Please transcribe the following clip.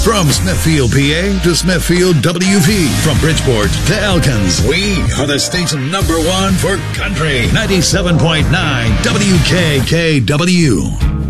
From Smithfield, PA to Smithfield, WP. From Bridgeport to Elkins. We are the station #1 for country. 97.9 WKKW.